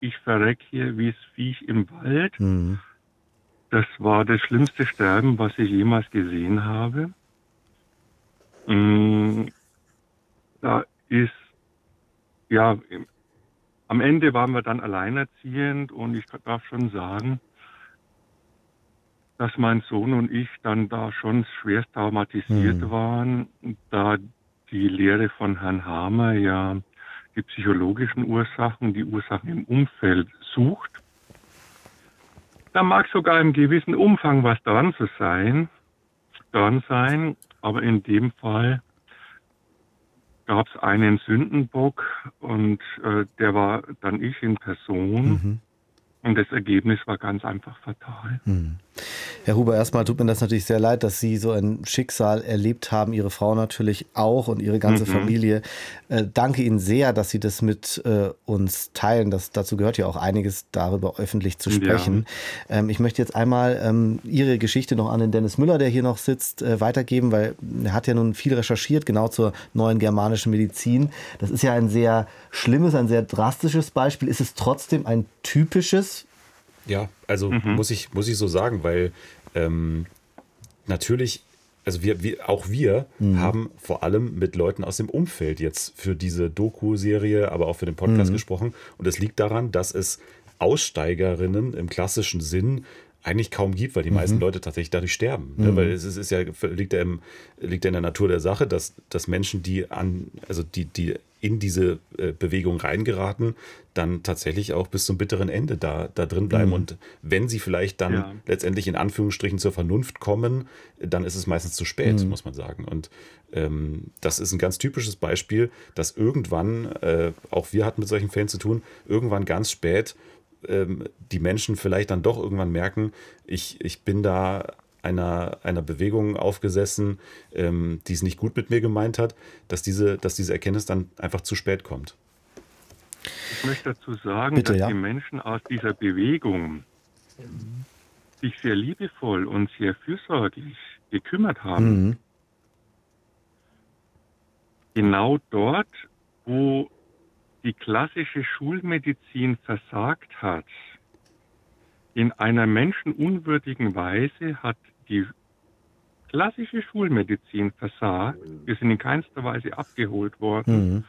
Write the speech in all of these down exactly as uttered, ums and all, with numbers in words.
ich verreck hier wie das Viech im Wald. Mhm. Das war das schlimmste Sterben, was ich jemals gesehen habe. Mm, Da ist, ja, im- am Ende waren wir dann alleinerziehend und ich darf schon sagen, dass mein Sohn und ich dann da schon schwerst traumatisiert Mhm. waren, da die Lehre von Herrn Hamer ja die psychologischen Ursachen, die Ursachen im Umfeld sucht. Da mag sogar im gewissen Umfang was dran zu sein, dran sein, aber in dem Fall gab es einen Sündenbock und äh, der war dann ich in Person Mhm. und das Ergebnis war ganz einfach fatal. Mhm. Herr Huber, erstmal tut mir das natürlich sehr leid, dass Sie so ein Schicksal erlebt haben, Ihre Frau natürlich auch und Ihre ganze Mhm. Familie. Äh, danke Ihnen sehr, dass Sie das mit äh, uns teilen. Das, dazu gehört ja auch einiges, darüber öffentlich zu Ja, sprechen. Ähm, ich möchte jetzt einmal ähm, Ihre Geschichte noch an den Dennis Müller, der hier noch sitzt, äh, weitergeben, weil er hat ja nun viel recherchiert, genau zur neuen germanischen Medizin. Das ist ja ein sehr schlimmes, ein sehr drastisches Beispiel. Ist es trotzdem ein typisches? Ja, also mhm. muss ich, muss ich so sagen, weil ähm, natürlich, also wir, wir, auch wir Mhm. haben vor allem mit Leuten aus dem Umfeld jetzt für diese Doku-Serie, aber auch für den Podcast Mhm. gesprochen. Und es liegt daran, dass es Aussteigerinnen im klassischen Sinn eigentlich kaum gibt, weil die meisten Mhm. Leute tatsächlich dadurch sterben. Ne? Weil Mhm. es ist, ist ja, liegt ja, im, liegt ja in der Natur der Sache, dass, dass Menschen, die an, also die, die in diese äh, Bewegung reingeraten, dann tatsächlich auch bis zum bitteren Ende da, da drin bleiben. Mhm. Und wenn sie vielleicht dann Ja, letztendlich in Anführungsstrichen zur Vernunft kommen, dann ist es meistens zu spät, Mhm. muss man sagen. Und ähm, das ist ein ganz typisches Beispiel, dass irgendwann, äh, auch wir hatten mit solchen Fällen zu tun, irgendwann ganz spät ähm, die Menschen vielleicht dann doch irgendwann merken, ich, ich bin da einer, einer Bewegung aufgesessen, ähm, die es nicht gut mit mir gemeint hat, dass diese, dass diese Erkenntnis dann einfach zu spät kommt. ich möchte dazu sagen, Bitte, dass die ja. Menschen aus dieser Bewegung sich sehr liebevoll und sehr fürsorglich gekümmert haben. Mhm. Genau dort, wo die klassische Schulmedizin versagt hat, in einer menschenunwürdigen Weise hat die klassische Schulmedizin versagt. Wir sind in keinster Weise abgeholt worden. Mhm.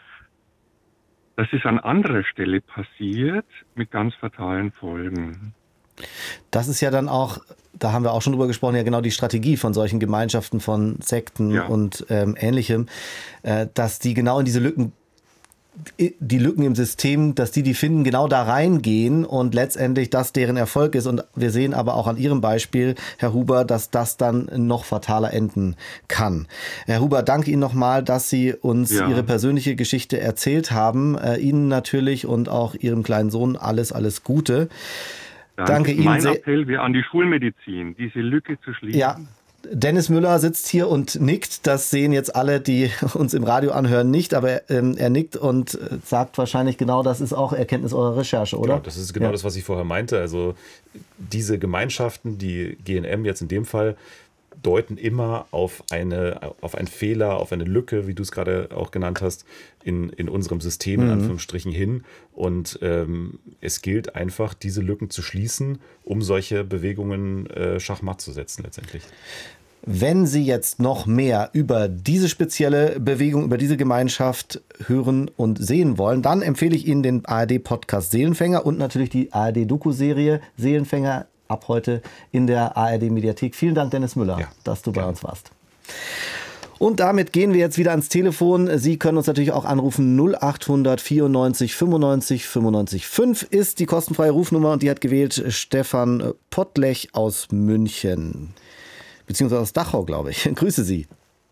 Das ist an anderer Stelle passiert mit ganz fatalen Folgen. Das ist ja dann auch, da haben wir auch schon drüber gesprochen, ja genau die Strategie von solchen Gemeinschaften, von Sekten Ja, und ähm, Ähnlichem, äh, dass die genau in diese Lücken, die Lücken im System, dass die die finden, genau da reingehen und letztendlich das deren Erfolg ist. Und wir sehen aber auch an Ihrem Beispiel, Herr Huber, dass das dann noch fataler enden kann. Herr Huber, danke Ihnen nochmal, dass Sie uns Ihre ja. persönliche Geschichte erzählt haben. Äh, Ihnen natürlich und auch Ihrem kleinen Sohn alles, alles Gute. Danke. Danke Ihnen Mein sehr. Appell wäre an die Schulmedizin, diese Lücke zu Ja, schließen. Dennis Müller sitzt hier und nickt. Das sehen jetzt alle, die uns im Radio anhören, nicht. Aber ähm, er nickt und äh, sagt wahrscheinlich genau, das ist auch Erkenntnis eurer Recherche, Genau, oder? das ist genau Ja. das, was ich vorher meinte. Also diese Gemeinschaften, die G N M jetzt in dem Fall, deuten immer auf, eine, auf einen Fehler, auf eine Lücke, wie du es gerade auch genannt hast, in, in unserem System, in Mhm. Anführungsstrichen, hin. Und ähm, es gilt einfach, diese Lücken zu schließen, um solche Bewegungen äh, schachmatt zu setzen letztendlich. Wenn Sie jetzt noch mehr über diese spezielle Bewegung, über diese Gemeinschaft hören und sehen wollen, dann empfehle ich Ihnen den A R D-Podcast Seelenfänger und natürlich die A R D-Doku-Serie Seelenfänger ab heute in der A R D-Mediathek. Vielen Dank, Dennis Müller, Ja, dass du bei gerne. uns warst. Und damit gehen wir jetzt wieder ans Telefon. Sie können uns natürlich auch anrufen. null acht hundert vierundneunzig fünfundneunzig fünfundneunzig fünf ist die kostenfreie Rufnummer und die hat gewählt Stefan Pottlech aus München. Beziehungsweise aus Dachau, glaube ich. Grüße Sie.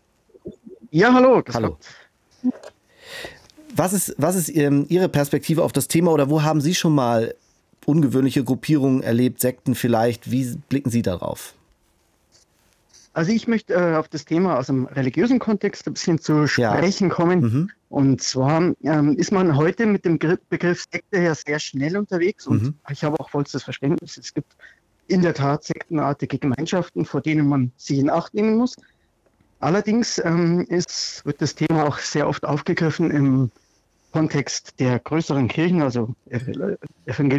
Ja, hallo. grüß Hallo. Gott. Was ist, was ist ähm, Ihre Perspektive auf das Thema oder wo haben Sie schon mal ungewöhnliche Gruppierungen erlebt, Sekten vielleicht? Wie blicken Sie darauf? Also ich möchte äh, auf das Thema aus dem religiösen Kontext ein bisschen zu Ja. sprechen kommen. Mhm. Und zwar ähm, ist man heute mit dem Gr- Begriff Sekte ja sehr schnell unterwegs und Mhm. ich habe auch vollstes Verständnis. Es gibt in der Tat sektenartige Gemeinschaften, vor denen man sich in Acht nehmen muss. Allerdings ähm, ist, wird das Thema auch sehr oft aufgegriffen im Kontext der größeren Kirchen, also evangelische